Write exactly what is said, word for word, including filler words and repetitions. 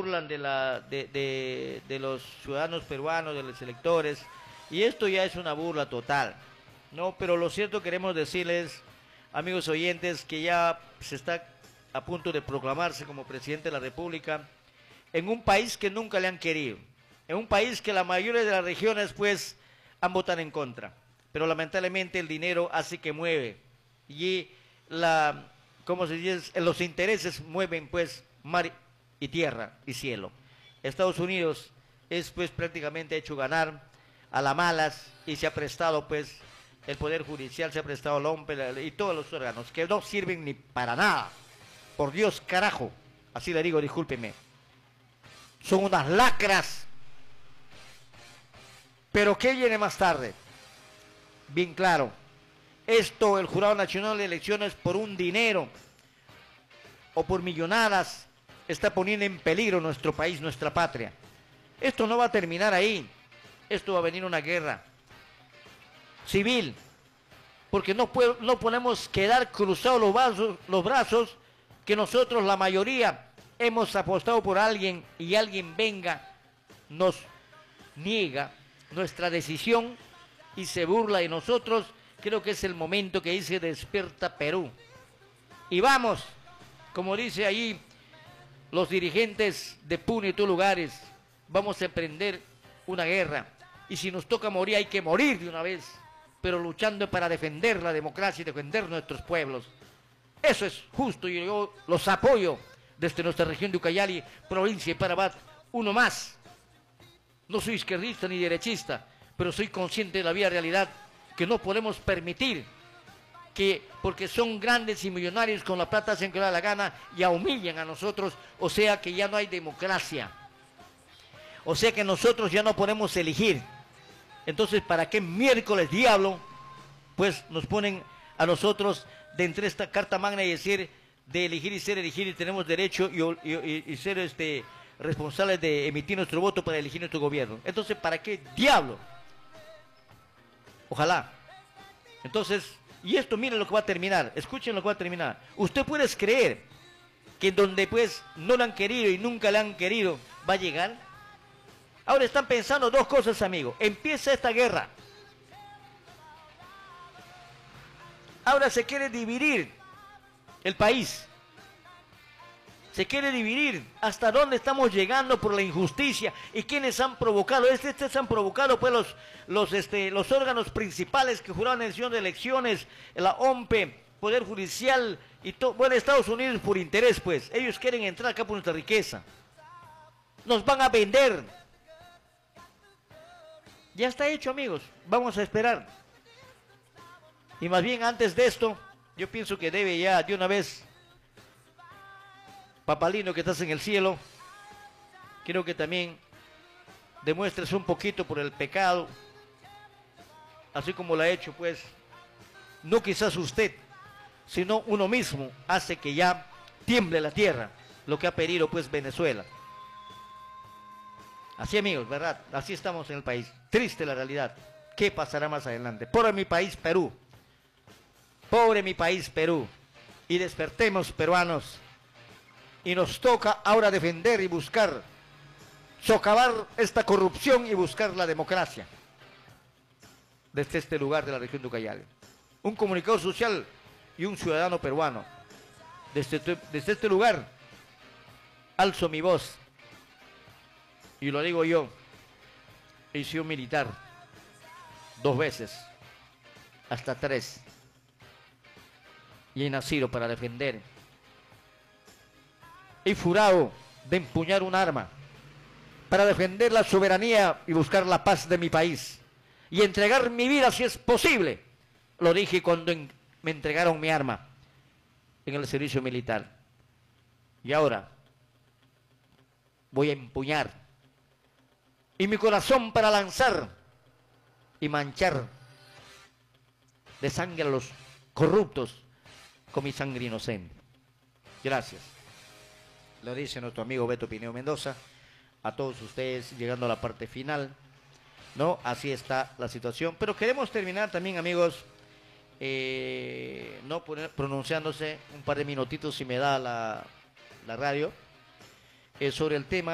burlan de, la, de, de, de los ciudadanos peruanos, de los electores, y esto ya es una burla total, ¿no? Pero lo cierto queremos decirles, amigos oyentes, que ya se está a punto de proclamarse como presidente de la República en un país que nunca le han querido, en un país que la mayoría de las regiones pues han votado en contra, pero lamentablemente el dinero hace que mueve y la, ¿cómo se dice? Los intereses mueven pues mar y tierra y cielo. Estados Unidos es pues prácticamente hecho ganar a las malas y se ha prestado pues el Poder Judicial, se ha prestado el O M P y todos los órganos que no sirven ni para nada. Por Dios, carajo, así le digo, discúlpeme. Son unas lacras. Pero ¿qué viene más tarde? Bien claro, esto el Jurado Nacional de Elecciones por un dinero o por millonadas está poniendo en peligro nuestro país, nuestra patria. Esto no va a terminar ahí, esto va a venir una guerra civil, porque no, puede, no podemos quedar cruzados los brazos, los brazos que nosotros la mayoría hemos apostado por alguien y alguien venga, nos niega nuestra decisión y se burla de nosotros. Creo que es el momento que dice despierta Perú. Y vamos, como dice ahí los dirigentes de Puno y otros lugares, vamos a emprender una guerra. Y si nos toca morir, hay que morir de una vez, pero luchando para defender la democracia y defender nuestros pueblos. Eso es justo y yo los apoyo desde nuestra región de Ucayali, provincia de Parabat, uno más. No soy izquierdista ni derechista, pero soy consciente de la vía realidad que no podemos permitir que, porque son grandes y millonarios con la plata hacen que les da la gana, ya humillan a nosotros, o sea que ya no hay democracia. O sea que nosotros ya no podemos elegir. Entonces, ¿para qué miércoles diablo? Pues nos ponen a nosotros de entre esta carta magna y decir de elegir y ser elegir y tenemos derecho y, y, y ser este responsables de emitir nuestro voto para elegir nuestro gobierno. Entonces, ¿para qué diablo? Ojalá. Entonces, y esto miren lo que va a terminar, escuchen lo que va a terminar. Usted puede creer que donde pues no lo han querido y nunca le han querido, va a llegar. Ahora están pensando dos cosas, amigos. Empieza esta guerra. Ahora se quiere dividir el país. Se quiere dividir. ¿Hasta dónde estamos llegando por la injusticia? ¿Y quiénes han provocado? Estos este han provocado pues los, los, este, los órganos principales que juraron en elección de elecciones, la O M P, Poder Judicial y todo. Bueno, Estados Unidos por interés, pues. Ellos quieren entrar acá por nuestra riqueza. Nos van a vender. Ya está hecho, amigos. Vamos a esperar. Y más bien antes de esto, yo pienso que debe ya de una vez, Papalino, que estás en el cielo, quiero que también demuestres un poquito por el pecado, así como lo ha hecho, pues, no quizás usted, sino uno mismo, hace que ya tiemble la tierra, lo que ha pedido, pues, Venezuela. Así, amigos, ¿verdad? Así estamos en el país. Triste la realidad. ¿Qué pasará más adelante? Pobre mi país, Perú. Pobre mi país, Perú. Y despertemos, peruanos. Y nos toca ahora defender y buscar, socavar esta corrupción y buscar la democracia. Desde este lugar de la región de Ucayali. Un comunicador social y un ciudadano peruano. Desde, desde este lugar, alzo mi voz. Y lo digo yo, he sido militar dos veces, hasta tres, y he nacido para defender. He jurado de empuñar un arma para defender la soberanía y buscar la paz de mi país y entregar mi vida si es posible. Lo dije cuando en, me entregaron mi arma en el servicio militar. Y ahora voy a empuñar y mi corazón para lanzar y manchar de sangre a los corruptos con mi sangre inocente. Gracias. Lo dice nuestro amigo Beto Pineo Mendoza. A todos ustedes, llegando a la parte final, ¿no? Así está la situación. Pero queremos terminar también, amigos, eh, no poner, pronunciándose un par de minutitos, si me da la, la radio, eh, sobre el tema